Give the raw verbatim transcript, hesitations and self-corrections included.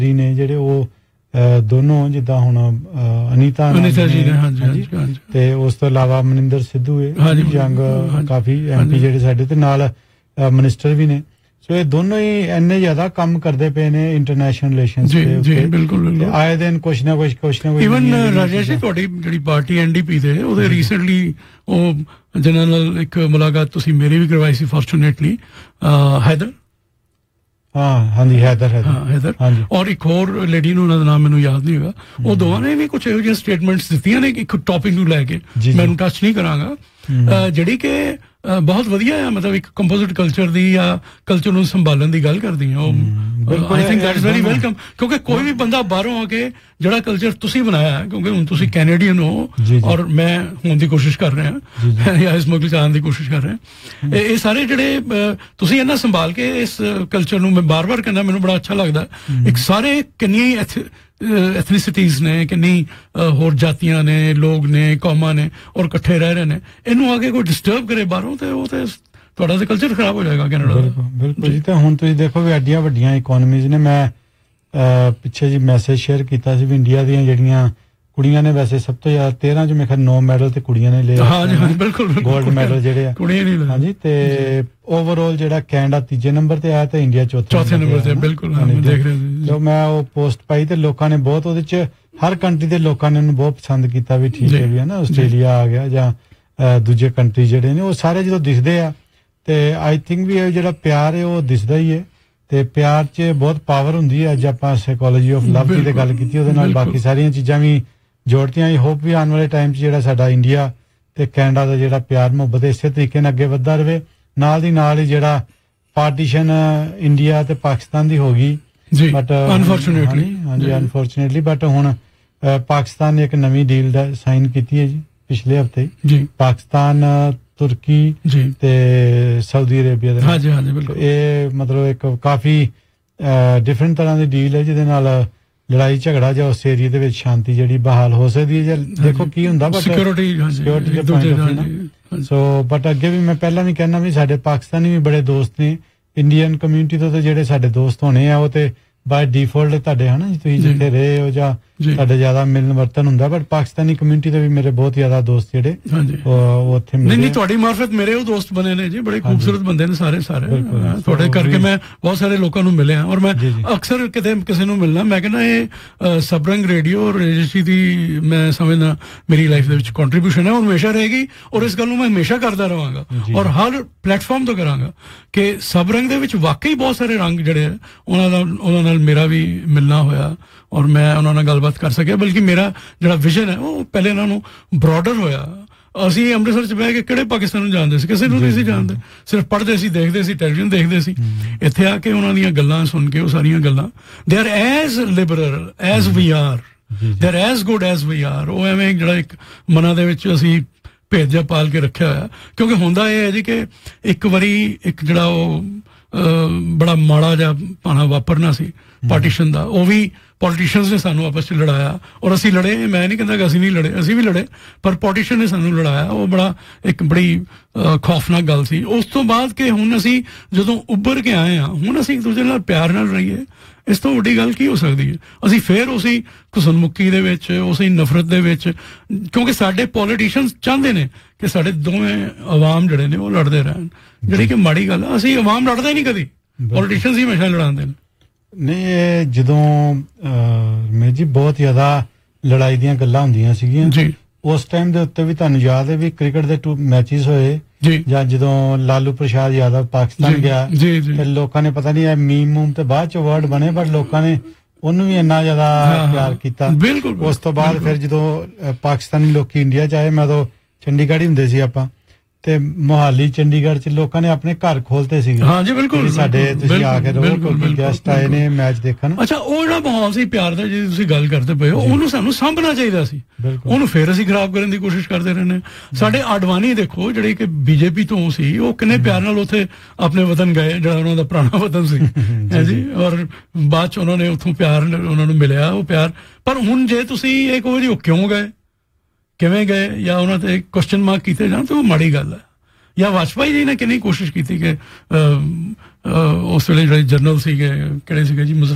ਨੇ ਜਿਹੜੇ ਉਹ ਦੋਨੋਂ ਜਿੱਦਾਂ ਹੁਣ ਅਨੀਤਾ ਅਨੀਤਾ ਜੀ ਨੇ ਹਾਂਜੀ ਹਾਂਜੀ ਤੇ ਉਸ ਤੋਂ ਇਲਾਵਾ ਮਨਿੰਦਰ ਸਿੱਧੂ ਹੈ ਜੰਗ ਕਾਫੀ ਐਮਪੀ ਜਿਹੜੇ ਸਾਡੇ ਤੇ ਨਾਲ ਮਿਨਿਸਟਰ ਵੀ ਨੇ ਸੋ ਇਹ ਦੋਨੋਂ ਹੀ ਇੰਨੇ ਜ਼ਿਆਦਾ ਕੰਮ ਕਰਦੇ ਪਏ ਨੇ ਇੰਟਰਨੈਸ਼ਨਲ ਰਿਲੇਸ਼ਨਸ ਦੇ ਉੱਤੇ ਜੀ ਬਿਲਕੁਲ ਬਿਲਕੁਲ ਆਏ ਦਿਨ ਕੁਛ ਨਾ ਕੁਛ ਕੁਛ ਨਾ ਕੁਛ ਇਵਨ ਰਾਜੇਸ਼ ਜੀ ਤੁਹਾਡੀ ਜਿਹੜੀ ਪਾਰਟੀ ਐਨਡੀਪੀ ਦੇ ਉਹਦੇ ਰੀਸੈਂਟਲੀ ਉਹ ਜਿਹਨਾਂ ਨਾਲ ਇੱਕ ਮੁਲਾਕਾਤ ਤੁਸੀਂ ਮੇਰੀ ਵੀ ਕਰਵਾਈ ਸੀ ਫੋਰਚੂਨੇਟਲੀ ਹੈਦਰ ਹਾਂ ਹਾਂਜੀ ਹੈਦਰ ਹਾਂ ਹੈਦਰ ਔਰ ਇੱਕ ਹੋਰ ਲੇਡੀ ਨੂੰ ਉਹਨਾਂ ਦਾ ਨਾਮ ਮੈਨੂੰ ਯਾਦ ਨਹੀਂ ਹੈਗਾ ਉਹ ਦੋਵਾਂ ਨੇ ਵੀ ਕੁਝ ਇਹੋ ਜਿਹੀਆਂ ਸਟੇਟਮੈਂਟਸ ਦਿੱਤੀਆਂ ਨੇ ਇੱਕ ਟੌਪਿਕ ਨੂੰ ਲੈ ਕੇ ਮੈਂ ਉਹਨੂੰ ਟੱਚ ਨਹੀਂ ਕਰਾਂਗਾ ਜਿਹੜੀ ਕਿ ਬਹੁਤ ਵਧੀਆ ਹੈ ਮਤਲਬ ਇੱਕ ਕੰਪੋਜ਼ਿਟ ਕਲਚਰ ਦੀ ਜਾਂ ਕਲਚਰ ਨੂੰ ਸੰਭਾਲਣ ਦੀ ਗੱਲ ਕਰਦੀ ਹੈ ਉਹ I think that is very welcome ਕਿਉਂਕਿ ਕੋਈ ਵੀ ਬੰਦਾ ਬਾਹਰੋਂ ਆ ਕੇ ਜਿਹੜਾ ਕਲਚਰ ਤੁਸੀਂ ਬਣਾਇਆ ਹੈ ਕਿਉਂਕਿ ਹੁਣ ਤੁਸੀਂ ਕੈਨੇਡੀਅਨ ਹੋ ਔਰ ਮੈਂ ਹੋਣ ਦੀ ਕੋਸ਼ਿਸ਼ ਕਰ ਰਿਹਾ ਜਾਂ ਇਸ ਮੁਲਕ ਚ ਆਉਣ ਦੀ ਕੋਸ਼ਿਸ਼ ਕਰ ਰਿਹਾ ਇਹ ਸਾਰੇ ਜਿਹੜੇ ਤੁਸੀਂ ਇਹਨਾਂ ਸੰਭਾਲ ਕੇ ਇਸ ਕਲਚਰ ਨੂੰ ਮੈਂ ਬਾਰ ਬਾਰ ਕਹਿੰਦਾ ਮੈਨੂੰ ਬੜਾ ਅੱਛਾ ਲੱਗਦਾ ਇੱਕ ਸਾਰੇ ਕਿੰਨੀਆਂ ਐਥਨੀਸਿਟੀਜ਼ ਨੇ ਕਿੰਨੀ ਹੋਰ ਜਾਤੀਆਂ ਨੇ ਲੋਕ ਨੇ ਕੌਮਾਂ ਨੇ ਔਰ ਇਕੱਠੇ ਰਹਿ ਰਹੇ ਨੇ ਇਹਨੂੰ ਆ ਕੇ ਕੋਈ ਡਿਸਟਰਬ ਕਰੇ ਬਾਹਰੋਂ ਤੇ ਉਹ ਤੇ ਤੁਹਾਡਾ ਤੇ ਕਲਚਰ ਖਰਾਬ ਹੋ ਜਾਏਗਾ ਕੈਨੇਡਾ ਦਾ ਬਿਲਕੁਲ ਜੀ ਤੇ ਹੁਣ ਤੁਸੀਂ ਦੇਖੋ ਵੀ ਐਡੀਆਂ ਵੱਡੀਆਂ ਇਕਨੋਮੀਜ਼ ਨੇ ਮੈਂ ਪਿੱਛੇ ਜੀ ਮੈਸੇਜ ਸ਼ੇਅਰ ਕੀਤਾ ਸੀ ਵੀ ਇੰਡੀਆ ਦੀਆਂ ਜਿਹੜੀਆਂ ਕੁੜੀਆਂ ਨੇ ਵੈਸੇ ਸਭ ਤੋਂ ਜ਼ਿਆਦਾ ਤੇਰਾਂ ਚ ਮੇਰੇ ਖਿਆਲ ਨੌ ਮੈਡਲ ਤੇ ਕੁੜੀਆਂ ਨੇ ਲਏ ਹਾਂਜੀ ਹਾਂਜੀ ਬਿਲਕੁਲ ਗੋਲਡ ਮੈਡਲ ਜਿਹੜੇ ਆ ਕੁੜੀਆਂ ਨਹੀਂ ਹਾਂਜੀ ਤੇ ਓਵਰਆਲ ਜਿਹੜਾ ਕੈਨੇਡਾ ਤੀਜੇ ਨੰਬਰ ਤੇ ਆਇਆ ਤੇ ਇੰਡੀਆ ਚੌਥੇ ਚੌਥੇ ਨੰਬਰ ਤੇ ਬਿਲਕੁਲ ਮੈਂ ਦੇਖ ਰਿਹਾ ਸੀ ਜੋ ਮੈਂ ਉਹ ਪੋਸਟ ਪਾਈ ਤੇ ਲੋਕਾਂ ਨੇ ਬਹੁਤ ਉਹਦੇ ਚ ਹਰ ਕੰਟਰੀ ਦੇ ਲੋਕਾਂ ਨੇ ਉਹਨੂੰ ਬਹੁਤ ਪਸੰਦ ਕੀਤਾ ਵੀ ਠੀਕ ਹੈ ਵੀ ਹੈ ਨਾ ਆਸਟ੍ਰੇਲੀਆ ਆ ਗਿਆ ਜਾਂ ਦੂਜੇ ਕੰਟਰੀ ਜਿਹੜੇ ਨੇ ਉਹ ਸਾਰੇ ਜਦੋਂ ਦਿਖਦੇ ਆ ਤੇ ਆਈ ਥਿੰਕ ਵੀ ਇਹ ਜਿਹੜਾ ਪਿਆਰ ਹੈ ਉਹ ਦਿਸਦਾ ਹੀ ਹੈ ਤੇ ਪਿਆਰ 'ਚ ਬਹੁਤ ਪਾਵਰ ਹੁੰਦੀ ਹੈ ਅੱਜ ਆਪਾਂ ਸਾਈਕੋਲੋਜੀ ਆਫ ਲਵ ਦੀ ਤੇ ਗੱਲ ਕੀਤੀ ਉਹਦੇ ਨਾਲ ਬਾਕੀ ਸਾਰੀਆਂ ਚੀਜ਼ਾਂ ਵੀ ਜੋੜਤੀਆਂ ਆਈ ਹੋਪ ਵੀ ਆਉਣ ਵਾਲੇ ਟਾਈਮ 'ਚ ਜਿਹੜਾ ਸਾਡਾ ਇੰਡੀਆ ਤੇ ਕੈਨੇਡਾ ਦਾ ਜਿਹੜਾ ਪਿਆਰ ਮੁਹੱਬਤ ਇਸੇ ਤਰੀਕੇ ਨਾਲ ਅੱਗੇ ਵੱਧਦਾ ਰਹੇ ਨਾਲ ਦੀ ਨਾਲ ਹੀ ਜਿਹੜਾ ਪਾਰਟੀਸ਼ਨ ਇੰਡੀਆ ਤੇ ਪਾਕਿਸਤਾਨ ਦੀ ਹੋ ਗਈ ਬਟ ਅਨਫੋਰਚੂਨੇਟਲੀ ਹਾਂਜੀ ਅਨਫੋਰਚੂਨੇਟਲੀ ਬਟ ਹੁਣ ਪਾਕਿਸਤਾਨ ਨੇ ਇੱਕ ਨਵੀਂ ਡੀਲ ਸਾਈਨ ਕੀਤੀ ਹੈ ਜੀ ਪਿਛਲੇ ਹਫ਼ਤੇ ਜੀ ਪਾਕਿਸਤਾਨ ਤੁਰਕੀ ਤੇ ਸਾਊਦੀ ਅਰੇਬੀਆ ਦੇ ਹਾਂਜੀ ਹਾਂਜੀ ਬਿਲਕੁਲ ਇਹ ਮਤਲਬ ਇੱਕ ਕਾਫੀ ਡਿਫਰੈਂਟ ਤਰ੍ਹਾਂ ਦੀ ਡੀਲ ਹੈ ਜਿਹਦੇ ਨਾਲ ਲੜਾਈ ਝਗੜਾ ਜਾਂ ਉਸ ਏਰੀਆ ਦੇ ਵਿੱਚ ਸ਼ਾਂਤੀ ਜਿਹੜੀ ਬਹਾਲ ਹੋ ਸਕਦੀ ਹੈ ਜਾਂ ਦੇਖੋ ਕੀ ਹੁੰਦਾ but security security so but ਅੱਗੇ ਵੀ ਮੈਂ ਪਹਿਲਾਂ ਵੀ ਕਹਿਣਾ ਵੀ ਸਾਡੇ ਪਾਕਿਸਤਾਨੀ ਵੀ ਬੜੇ ਦੋਸਤ ਨੇ ਇੰਡੀਅਨ ਕਮਿਊਨਿਟੀ ਤੋਂ ਤੇ ਜਿਹੜੇ ਸਾਡੇ ਦੋਸਤ ਹੋਣੇ ਆ ਉਹ ਤੇ ਬਾਈ ਡਿਫਾਲਟ ਤੁਹਾਡੇ ਹਨਾ ਤੁਸੀਂ ਜਿੱਥੇ ਰਹੇ ਹੋ ਜਾਂ ਤੁਹਾਡੇ ਜ਼ਿਆਦਾ ਮਿਲਣ ਵਰਤਨ ਹੁੰਦਾ ਬਟ ਪਾਕਿਸਤਾਨੀ ਕਮਿਊਨਿਟੀ ਦੇ ਵੀ ਮੇਰੇ ਬਹੁਤ ਜ਼ਿਆਦਾ ਦੋਸਤ ਜਿਹੜੇ ਉਹ ਉੱਥੇ ਮਿਲੇ ਨਹੀਂ ਨਹੀਂ ਤੁਹਾਡੀ ਮਾਰਫਤ ਮੇਰੇ ਉਹ ਦੋਸਤ ਬਣੇ ਨੇ ਜੀ ਬੜੇ ਖੂਬਸੂਰਤ ਬੰਦੇ ਨੇ ਸਾਰੇ ਸਾਰੇ ਤੁਹਾਡੇ ਕਰਕੇ ਮੈਂ ਬਹੁਤ ਸਾਰੇ ਲੋਕਾਂ ਨੂੰ ਮਿਲਿਆ ਔਰ ਮੈਂ ਅਕਸਰ ਕਿਤੇ ਕਿਸੇ ਨੂੰ ਮਿਲਣਾ ਮੈਂ ਕਹਿੰਦਾ ਇਹ ਸਬਰੰਗ ਰੇਡੀਓ ਔਰ ਰਜਿਸਟਰੀ ਦੀ ਮੈਂ ਸਮਝਦਾ ਮੇਰੀ ਲਾਈਫ ਦੇ ਵਿੱਚ ਕੰਟਰੀਬਿਊਸ਼ਨ ਹੈ ਔਰ ਹਮੇਸ਼ਾ ਰਹੇਗੀ ਔਰ ਇਸ ਗੱਲ ਨੂੰ ਮੈਂ ਹਮੇਸ਼ਾ ਕਰਦਾ ਰਹਾਂਗਾ ਔਰ ਹਰ ਪਲੇਟਫਾਰਮ ਤੋਂ ਕਰਾਂਗਾ ਕਿ ਸਬਰੰਗ ਦੇ ਵਿੱਚ ਵਾਕਈ ਬਹੁਤ ਸਾਰੇ ਰੰਗ ਜਿਹੜੇ ਉਹਨਾਂ ਦਾ ਉਹਨਾਂ ਨਾਲ ਮੇਰਾ ਵੀ ਮਿਲਣਾ ਹੋਇਆ ਔਰ ਮੈਂ ਉਹਨਾਂ ਨਾਲ ਗੱਲਬਾਤ ਕਰ ਸਕਿਆ ਬਲਕਿ ਮੇਰਾ ਜਿਹੜਾ ਵਿਜ਼ਨ ਹੈ ਉਹ ਪਹਿਲੇ ਇਹਨਾਂ ਨੂੰ ਬ੍ਰੌਡਰ ਹੋਇਆ ਅਸੀਂ ਅੰਮ੍ਰਿਤਸਰ ਚ ਬਹਿ ਕੇ ਕਿਹੜੇ ਪਾਕਿਸਤਾਨ ਨੂੰ ਜਾਣਦੇ ਸੀ ਕਿਸੇ ਨੂੰ ਨਹੀਂ ਸੀ ਜਾਣਦੇ ਸਿਰਫ ਪੜ੍ਹਦੇ ਸੀ ਦੇਖਦੇ ਸੀ ਟੈਲੀਵਿਜ਼ਨ ਦੇਖਦੇ ਸੀ ਇੱਥੇ ਆ ਕੇ ਉਹਨਾਂ ਦੀਆਂ ਗੱਲਾਂ ਸੁਣ ਕੇ ਉਹ ਸਾਰੀਆਂ ਗੱਲਾਂ they are as Liberal as we R they are as good as we R ਉਹ ਐਵੇਂ ਜਿਹੜਾ ਇੱਕ ਮਨਾਂ ਦੇ ਵਿੱਚ ਅਸੀਂ ਭੇਦ ਜਿਹਾ ਪਾਲ ਕੇ ਰੱਖਿਆ ਹੋਇਆ ਕਿਉਂਕਿ ਹੁੰਦਾ ਇਹ ਹੈ ਜੀ ਕਿ ਇੱਕ ਵਾਰੀ ਇੱਕ ਜਿਹੜਾ ਉਹ ਬੜਾ ਮਾੜਾ ਜਿਹਾ ਭਾਣਾ ਵਾਪਰਨਾ ਸੀ ਪਾਰਟੀਸ਼ਨ ਦਾ ਉਹ ਵੀ ਪੋਲੀਟੀਸ਼ੀਅਨਸ ਨੇ ਸਾਨੂੰ ਆਪਸ ਚ ਲੜਾਇਆ ਔਰ ਅਸੀਂ ਲੜੇ ਮੈਂ ਨਹੀਂ ਕਹਿੰਦਾ ਕਿ ਅਸੀਂ ਨਹੀਂ ਲੜੇ ਅਸੀਂ ਵੀ ਲੜੇ ਪਰ ਪੋਲੀਟੀਸ਼ੀਅਨ ਨੇ ਸਾਨੂੰ ਲੜਾਇਆ ਉਹ ਬੜਾ ਇੱਕ ਬੜੀ ਖੌਫਨਾਕ ਗੱਲ ਸੀ ਉਸ ਤੋਂ ਬਾਅਦ ਕਿ ਹੁਣ ਅਸੀਂ ਜਦੋਂ ਉੱਭਰ ਕੇ ਆਏ ਹਾਂ ਹੁਣ ਅਸੀਂ ਇੱਕ ਦੂਜੇ ਨਾਲ ਪਿਆਰ ਨਾਲ ਰਹੀਏ ਇਸ ਤੋਂ ਵੱਡੀ ਗੱਲ ਕੀ ਹੋ ਸਕਦੀ ਹੈ ਅਸੀਂ ਫੇਰ ਉਸੇ ਘੁਸਨਮੁਖੀ ਦੇ ਵਿੱਚ ਉਸੇ ਨਫ਼ਰਤ ਦੇ ਵਿੱਚ ਕਿਉਂਕਿ ਸਾਡੇ ਪੋਲੀਟੀਸ਼ੀਅਨਸ ਚਾਹੁੰਦੇ ਨੇ ਕਿ ਸਾਡੇ ਦੋਵੇਂ ਆਵਾਮ ਜਿਹੜੇ ਨੇ ਉਹ ਲੜਦੇ ਰਹਿਣ ਜਿਹੜੀ ਕਿ ਮਾੜੀ ਗੱਲ ਆ ਅਸੀਂ ਆਵਾਮ ਲੜਦਾ ਹੀ ਨਹੀਂ ਕਦੀ ਪੋਲੀਟੀਸ਼ੀਅਨਸ ਹੀ ਹਮੇਸ਼ਾ ਲੜਾਉਂਦੇ ਨੇ ਨਹੀਂ ਇਹ ਜਦੋਂ ਮੈਂ ਜੀ ਬਹੁਤ ਜ਼ਿਆਦਾ ਲੜਾਈ ਦੀਆਂ ਗੱਲਾਂ ਹੁੰਦੀਆਂ ਸੀਗੀਆਂ ਜੀ ਉਸ ਟਾਈਮ ਦੇ ਉੱਤੇ ਵੀ ਤੁਹਾਨੂੰ ਯਾਦ ਹੈ ਵੀ ਕ੍ਰਿਕਟ ਦੇ ਟੂ ਮੈਚਿਸ ਹੋਏ ਜਾਂ ਜਦੋਂ ਲਾਲੂ ਪ੍ਰਸ਼ਾਦ ਯਾਦਵ ਪਾਕਿਸਤਾਨ ਗਿਆ ਤੇ ਲੋਕਾਂ ਨੇ ਪਤਾ ਨਹੀਂ ਇਹ ਮੀਮ ਮੂਮ ਤੇ ਬਾਅਦ ਚ ਵਰਡ ਬਣੇ ਪਰ ਲੋਕਾਂ ਨੇ ਉਹਨੂੰ ਵੀ ਇੰਨਾ ਜ਼ਿਆਦਾ ਪਿਆਰ ਕੀਤਾ ਉਸ ਤੋਂ ਬਾਅਦ ਫਿਰ ਜਦੋਂ ਪਾਕਿਸਤਾਨੀ ਲੋਕੀ ਇੰਡੀਆ ਚ ਆਏ ਮੈਂ ਉਦੋਂ ਚੰਡੀਗੜ੍ਹ ਹੀ ਹੁੰਦੇ ਸੀ ਆਪਾਂ ਤੇ ਮੁਹਾਲੀ ਚੰਡੀਗੜ੍ਹ ਚ ਲੋਕਾਂ ਨੇ ਆਪਣੇ ਘਰ ਖੋਲਤੇ ਸੀਗੇ ਹਾਂਜੀ ਬਿਲਕੁਲ ਸਾਡੇ ਤੁਸੀਂ ਆ ਕੇ ਗੈਸਟ ਆਏ ਨੇ ਮੈਚ ਦੇਖਣ ਅੱਛਾ ਉਹ ਜਿਹੜਾ ਮਾਹੌਲ ਸੀ ਪਿਆਰ ਦਾ ਜੇ ਤੁਸੀਂ ਗੱਲ ਕਰਦੇ ਪਏ ਹੋ ਉਹਨੂੰ ਸਾਨੂੰ ਸਾਂਭਣਾ ਚਾਹੀਦਾ ਸੀ ਉਹਨੂੰ ਫੇਰ ਅਸੀਂ ਖਰਾਬ ਕਰਨ ਦੀ ਕੋਸ਼ਿਸ਼ ਕਰਦੇ ਰਹਿੰਦੇ ਸਾਡੇ ਆਡਵਾਨੀ ਦੇਖੋ ਜਿਹੜੇ ਕਿ ਬੀਜੇਪੀ ਤੋਂ ਸੀ ਉਹ ਕਿੰਨੇ ਪਿਆਰ ਨਾਲ ਉੱਥੇ ਆਪਣੇ ਵਤਨ ਗਏ ਜਿਹੜਾ ਉਹਨਾਂ ਦਾ ਪੁਰਾਣਾ ਵਤਨ ਸੀ ਹੈ ਜੀ ਔਰ ਬਾਅਦ ਚ ਉਹਨਾਂ ਨੇ ਉੱਥੋਂ ਪਿਆਰ ਉਹਨਾਂ ਨੂੰ ਮਿਲਿਆ ਉਹ ਪਿਆਰ ਪਰ ਹੁਣ ਜੇ ਤੁਸੀਂ ਇਹ ਕਹੋ ਜੀ ਉਹ ਕਿਉਂ ਗਏ ਕਿਵੇਂ ਗਏ ਜਾਂ ਉਹਨਾਂ ਤੇ ਕੁਐਸਚਨ ਮਾਰਕ ਕੀਤੇ ਜਾਣ ਤਾਂ ਉਹ ਮਾੜੀ ਗੱਲ ਹੈ ਜਾਂ ਵਾਜਪਾਈ ਜੀ ਨੇ ਕਿੰਨੀ ਕੋਸ਼ਿਸ਼ ਕੀਤੀ ਕਿ ਉਸ ਵੇਲੇ ਜਿਹੜੇ ਜਨਰਲ ਸੀਗੇ ਕਿਹੜੇ ਸੀਗੇ ਜੀ